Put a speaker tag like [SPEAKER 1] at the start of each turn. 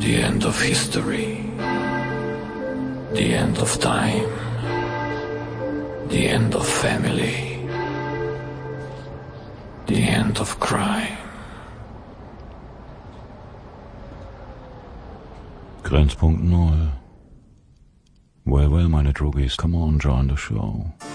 [SPEAKER 1] The end of history. The end of time. The end of family. The end of crime.
[SPEAKER 2] Grenzpunkt Null. Well, meine Droogies, come on, join the show.